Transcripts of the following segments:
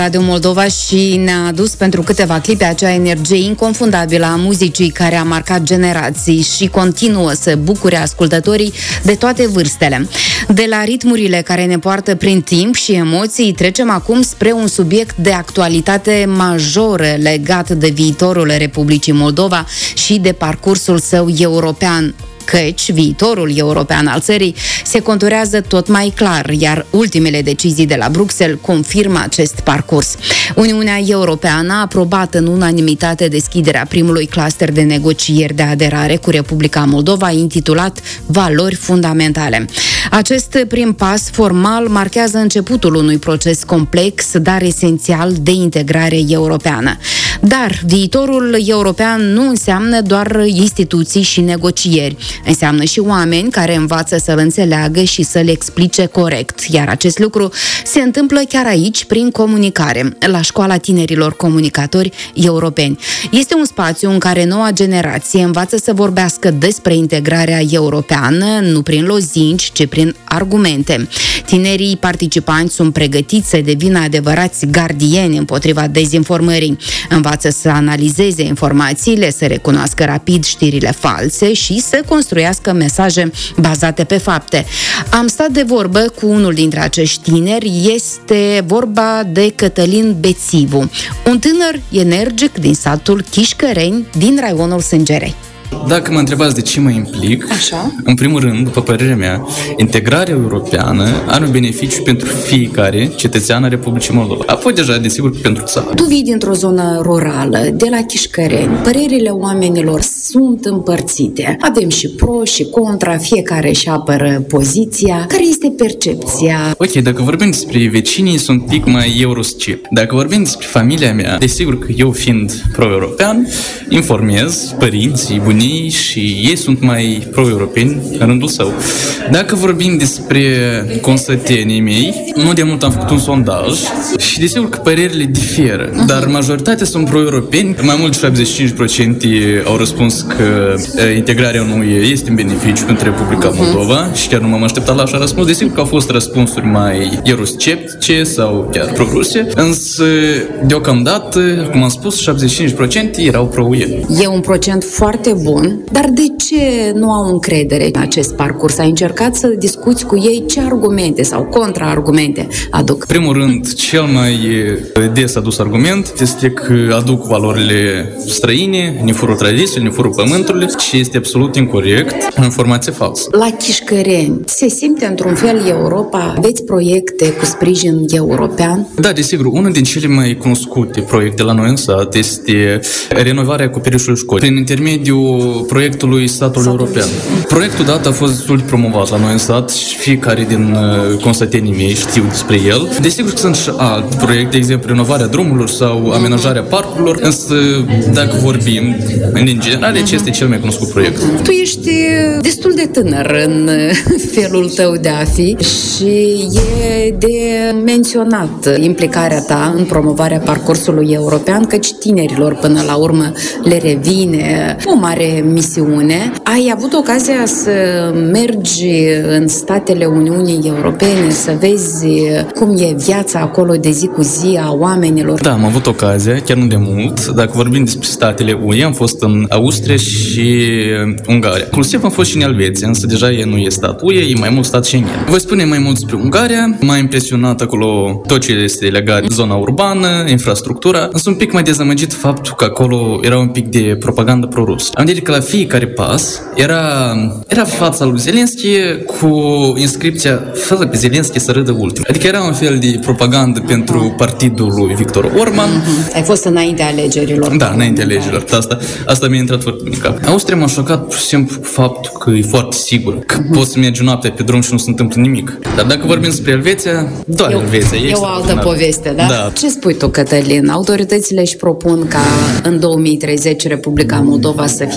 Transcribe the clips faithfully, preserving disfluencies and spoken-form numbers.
Radio Moldova și ne-a adus pentru câteva clipe acea energie inconfundabilă a muzicii care a marcat generații și continuă să bucure ascultătorii de toate vârstele. De la ritmurile care ne poartă prin timp și emoții, trecem acum spre un subiect de actualitate majoră legat de viitorul Republicii Moldova și de parcursul său european. Căci viitorul european al țării se conturează tot mai clar, iar ultimele decizii de la Bruxelles confirmă acest parcurs. Uniunea Europeană a aprobat în unanimitate deschiderea primului cluster de negocieri de aderare cu Republica Moldova, intitulat Valori fundamentale. Acest prim pas formal marchează începutul unui proces complex, dar esențial de integrare europeană. Dar viitorul european nu înseamnă doar instituții și negocieri. Înseamnă și oameni care învață să-l înțeleagă și să-l explice corect. Iar acest lucru se întâmplă chiar aici, prin comunicare, la Școala Tinerilor Comunicatori Europeni. Este un spațiu în care noua generație învață să vorbească despre integrarea europeană, nu prin lozinci, ci prin argumente. Tinerii participanți sunt pregătiți să devină adevărați gardieni împotriva dezinformării. Învață să analizeze informațiile, să recunoască rapid știrile false și să construiască mesaje bazate pe fapte. Am stat de vorbă cu unul dintre acești tineri, este vorba de Cătălin Bețivu, un tânăr energic din satul Chișcăreni, din raionul Sângerei. Dacă mă întrebați de ce mă implic, Așa. În primul rând, după părerea mea, integrarea europeană are un beneficiu pentru fiecare cetățean al Republicii Moldova. Apoi deja, desigur, pentru țară. Tu vii dintr-o zonă rurală, de la Chișcăreni. Părerile oamenilor sunt împărțite. Avem și pro și contra, fiecare își apără poziția. Care este percepția? Ok, dacă vorbim despre vecinii, sunt un pic mai eurosceptici. Dacă vorbim despre familia mea, desigur că eu, fiind pro-european, informez părinții, bunii și ei sunt mai pro-europeni în rândul său. Dacă vorbim despre consătenii mei, nu de mult am făcut un sondaj și desigur că părerile diferă, uh-huh. dar majoritatea sunt pro-europeni. Mai mult de șaptezeci și cinci la sută au răspuns că integrarea în U E este în beneficiu pentru Republica Moldova uh-huh. și chiar nu m-am așteptat la așa răspuns. Desigur că au fost răspunsuri mai eurosceptice sau chiar pro-ruse, însă deocamdată, cum am spus, șaptezeci și cinci la sută erau pro-U E. E un procent foarte bun. Dar de ce nu au încredere în acest parcurs? Ai încercat să discuți cu ei ce argumente sau contraargumente aduc? Primul rând, cel mai des adus argument este că aduc valorile străine, ne fură tradițiile, ne fură pământurile și este absolut incorect, o informație falsă. La Chișcăreni se simte într-un fel Europa? Aveți proiecte cu sprijin european? Da, desigur, unul din cele mai cunoscute proiecte la noi în sat este renovarea acoperișului școlii prin intermediul proiectului statului european. Proiectul dat a fost destul de promovat la noi în sat și fiecare din consătenii mei știu despre el. Desigur că sunt și alte proiecte, de exemplu renovarea drumurilor sau amenajarea parcurilor, însă dacă vorbim în general, ce este cel mai cunoscut proiect? Tu ești destul de tânăr în felul tău de a fi și e de menționat implicarea ta în promovarea parcursului european, căci tinerilor până la urmă le revine o mare misiune. Ai avut ocazia să mergi în statele Uniunii Europene, să vezi cum e viața acolo de zi cu zi a oamenilor? Da, am avut ocazia, chiar nu de mult. Dacă vorbim despre statele U E, am fost în Austria și Ungaria. Inclusiv am fost și în Elveția, însă deja e nu e stat U E, e mai mult stat Schengen. Voi spune mai mult despre Ungaria. M-a impresionat acolo tot ce este legat de zona urbană, infrastructura, însă un pic mai dezamăgit faptul că acolo era un pic de propagandă pro-rusă. Am zis că la fiecare pas era, era fața lui Zelenski cu inscripția fă pe Zelenski să râdă ultim. Adică era un fel de propagandă pentru partidul lui Victor Orban. Mm-hmm. Ai fost înaintea alegerilor. Da, înaintea alegerilor. Asta, asta mi-a intrat foarte bine în cap. Austria m-a șocat pur și simplu faptul că e foarte sigur, că mm-hmm. poți să mergi noaptea pe drum și nu se întâmplă nimic. Dar dacă vorbim despre Elveția, doar eu, Elveția. E o altă poveste, da? da? Ce spui tu, Cătălin? Autoritățile își propun ca în două mii treizeci Republica Moldova să fie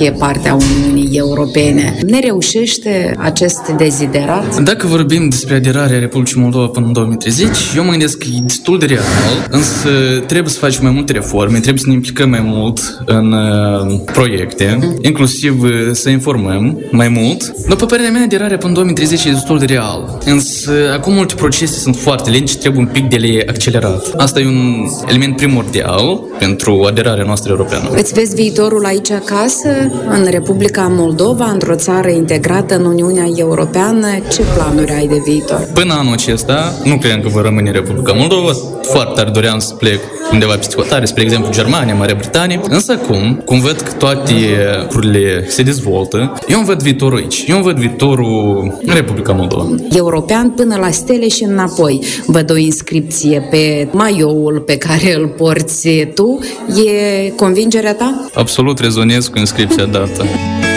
fie parte a Uniunii Europene. Ne reușește acest deziderat? Dacă vorbim despre aderarea Republicii Moldova până în două mii treizeci, eu mă gândesc că e destul de real, însă trebuie să facem mai multe reforme, trebuie să ne implicăm mai mult în uh, proiecte, mm. inclusiv uh, să informăm mai mult. După părerea mea, aderarea până în două mii treizeci e destul de real, însă acum multe procese sunt foarte lente și trebuie un pic de le accelerat. Asta e un element primordial pentru aderarea noastră europeană. Îți vezi viitorul aici acasă, în Republica Moldova, într-o țară integrată în Uniunea Europeană? Ce planuri ai de viitor? Până anul acesta, nu cred că voi rămâne în Republica Moldova. Foarte tare doream să plec undeva peste hotare, spre exemplu Germania, Marea Britanie. Însă acum, cum văd că toate lucrurile se dezvoltă, eu îmi văd viitorul aici. Eu îmi văd viitorul în Republica Moldova. European până la stele și înapoi. Văd o inscripție pe maioul pe care îl porți tu. E convingerea ta? Absolut rezonez cu inscripția dată.